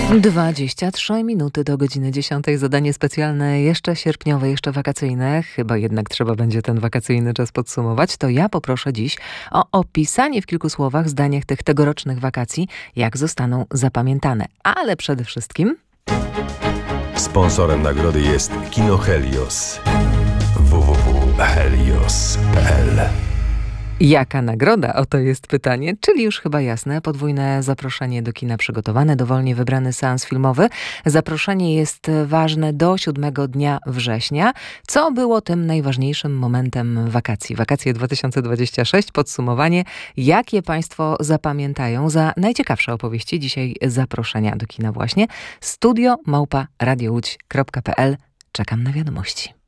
23 minuty do godziny 10. Zadanie specjalne, jeszcze sierpniowe, jeszcze wakacyjne. Chyba jednak trzeba będzie ten wakacyjny czas podsumować. To ja poproszę dziś o opisanie w kilku słowach, zdaniach tych tegorocznych wakacji, jak zostaną zapamiętane. Ale przede wszystkim... Sponsorem nagrody jest Kino Helios. www.helios.pl. Jaka nagroda? Oto jest pytanie, czyli już chyba jasne. Podwójne zaproszenie do kina przygotowane, dowolnie wybrany seans filmowy. Zaproszenie jest ważne do 7 dnia września. Co było tym najważniejszym momentem wakacji? Wakacje 2026, podsumowanie. Jakie Państwo zapamiętają za najciekawsze opowieści? Dzisiaj zaproszenia do kina właśnie. studio@radiołódź.pl. Czekam na wiadomości.